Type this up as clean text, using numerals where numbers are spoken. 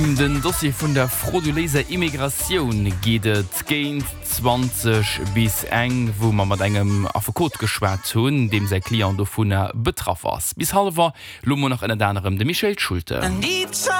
Den Dossier vun der frauduleser Immigration gehtet géint 20 bis eng, wo man mat engem Afokot geschwert hunn, dem se Klient do vun betraff ass. Bis halber Lummer noch en anderem de Michel Schulte.